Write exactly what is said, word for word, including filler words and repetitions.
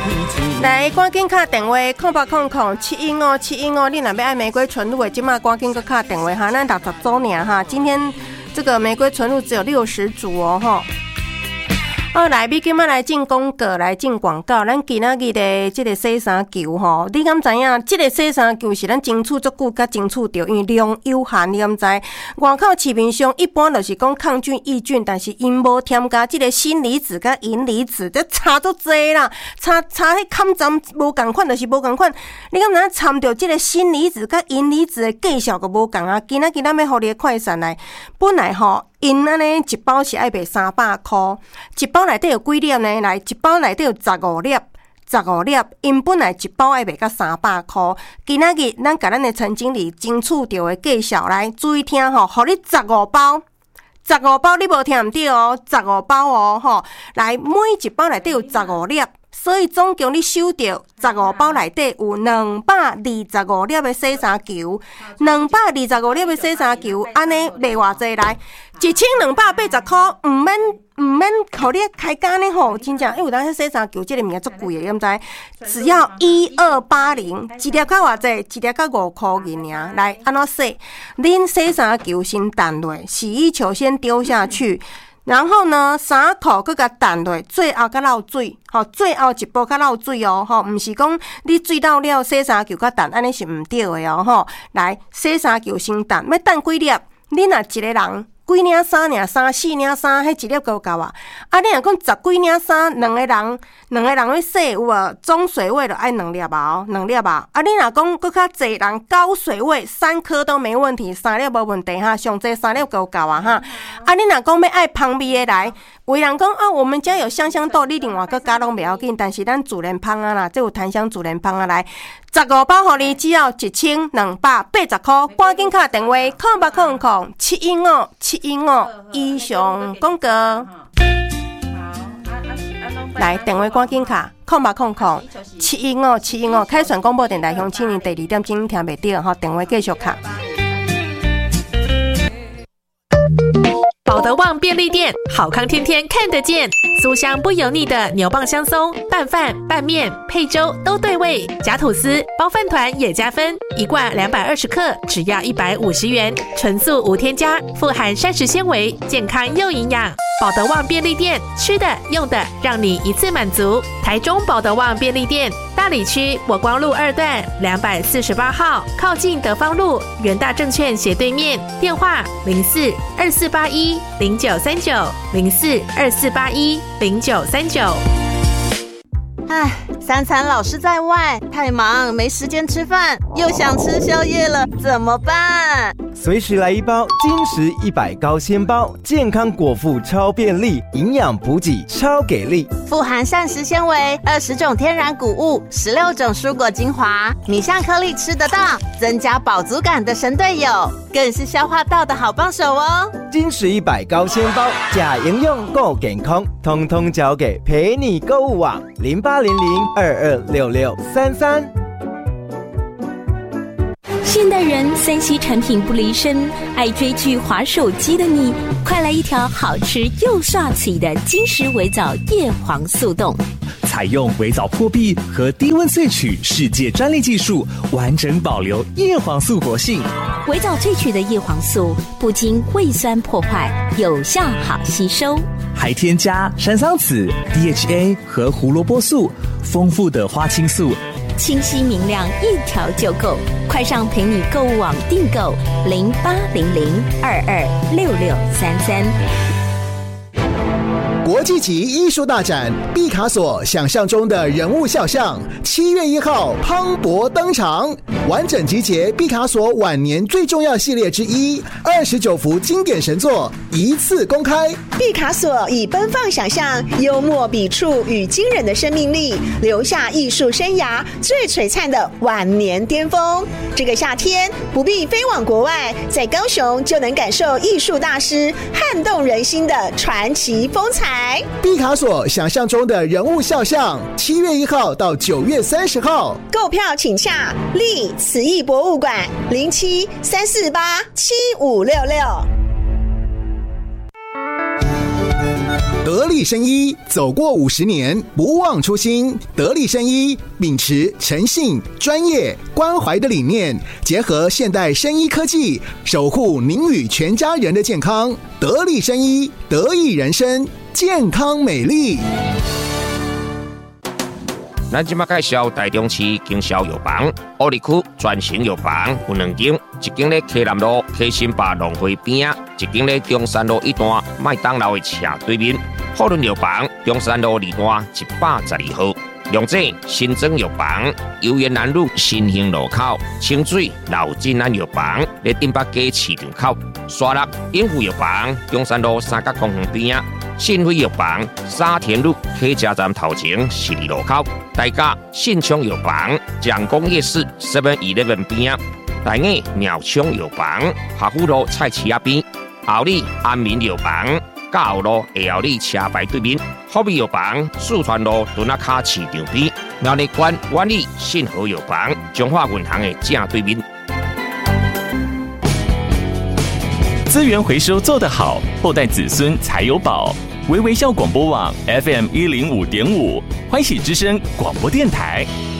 来，赶紧打电话空八空空七一五七一五，你若要爱玫瑰纯露的，今麦赶紧个打电话哈，咱六十周年哈，今天这个玫瑰纯露只有六十组哦哈。好，来，你今仔来进广告，来进广告。咱今仔日的这个洗衫球吼，你敢知影？这个洗衫球是咱争取足久，甲争取到，因为量有限，你敢知？外口市面上一般就是讲抗菌抑菌，但是因无添加这个锌离子甲银离子，这差足济啦，差差迄坎站无共款，就是无共款。你敢知掺着这个锌离子甲银离子的计数个无共啊？今仔日咱要互你的快闪来，本来吼。因安尼一包是爱卖三百块，一包内底有几粒呢？来，一包内底有十五粒，十五粒。因本来一包爱卖到三百块，今仔日咱甲咱的陈经理争取到的计数来，注意听吼，互你十五包，十五包你无听唔对哦，十五包哦吼，来每一包内底有十五粒。所以总共你收到十五包内底有两百二十五粒的洗衫球，两百二十五粒的洗衫球，安尼卖偌济来，一千两百八十块，唔免唔免，互你开价呢吼，真正因为咱洗衫球这个物件足贵的，你毋知？只要一二八零，一粒较偌济，一粒较五块银尔。来，安怎洗？恁洗衫球先淡落，洗衣球先丢下去。然后呢，衫裤佮甲淡落，最后佮漏水，吼，最后一步佮漏水哦，吼，毋是讲你水漏了洗衫球佮淡，安尼是毋对的哦，吼。来，洗衫球先淡，要淡几粒？你若一个人几领衫尔，三四领衫，迄一粒够够啊？啊，你若讲十几领衫，两个人，两个人要洗有无？中水位就爱两粒啊，两粒啊。啊，你若讲佮较济人高水位，三颗都没问题，三粒无问题哈，上济三粒够够啊哈。啊，你若讲要爱香味的来，有人讲啊，我们家有香香豆，你另外佮加拢袂要紧，但是咱自然香啊啦，这有檀香自然香啊来，十五包互你只要一千两百八十块，赶紧打电话空八空空七一五七一五以上广告。来，电话赶紧卡，空八空空七一五七一五，凯旋广播电台乡亲年第二点钟听袂到吼，电话继续卡。 保德旺便利店，好康天天看得见，酥香不油腻的牛蒡香松，拌饭、拌面、配粥都对味，夹吐司、包饭团也加分，一罐两百二十克，只要一百五十元，纯素无添加，富含膳食纤维，健康又营养。保德旺便利店，吃的用的让你一次满足。台中保德旺便利店，大里区国光路二段两百四十八号，靠近德芳路元大证券斜对面，电话零四二四八一零九三九零四二四八一零九三九。 唉，三餐老是在外，太忙没时间吃饭，又想吃宵夜了，怎么办？ 随时来一包金石一百高纤包，健康果腹超便利，营养补给超给力， 富含膳食纤维，二十种天然谷物，十六种蔬果精华，米香颗粒吃得到，增加饱足感的神队友，更是消化道的好帮手哦。 金石一百高纤包，假营养够健康，通通交给陪你购物网零八零零二二六六三三。 现代人三 C 产品不离身，爱追剧滑手机的你，快来一条好吃又刷起的金石微藻叶黄素冻。 采用微藻破壁和低温萃取世界专利技术，完整保留叶黄素活性。 微藻萃取的叶黄素不经胃酸破坏，有效好吸收， 还添加山桑子、D H A 和胡萝卜素，丰富的花青素， 清晰明亮，一条就够。快上陪你购物网订购零八零零二二六六三三。 国际级艺术大展毕卡索想象中的人物肖像，七月一号磅礴登场，完整集结毕卡索晚年最重要系列之一，二十九幅经典神作一次公开。 毕卡索以奔放想象、幽默笔触与惊人的生命力，留下艺术生涯最璀璨的晚年巅峰。这个夏天不必飞往国外，在高雄就能感受艺术大师撼动人心的传奇风采。 毕卡索想象中的人物肖像，七月一号到九月三十号， 购票请洽立慈艺博物馆零七三四八七五六六。 得力生医走过五十年，不忘初心。得力生医秉持诚信、专业、关怀的理念，结合现代生医科技，守护您与全家人的健康。得力生医，得益人生，健康美丽。 咱即马介绍台中市经销药房，乌里区专型药房有两间，一间咧溪南路溪新坝农会边啊，一间咧中山路一段麦当劳的斜对面。富润药房中山路二段一百十二号。龙井新增药房，油园南路新兴路口，清水老金安药房咧顶北街市场口，沙鹿永福药房中山路三角公园边啊，信辉药房沙田路客家站头前十二路口，大甲信昌药房蒋公夜市 seven eleven 边啊，大雅鸟昌药房华富路菜市仔边，后里安民药房嘉后路下后里车牌对面。福美药房四川路墩仔卡市场边，苗栗县万里信和药房中华银行的正对面。 资源回收做得好，后代子孙才有宝。微微笑广播网 F M 一零五点五，欢喜之声广播电台。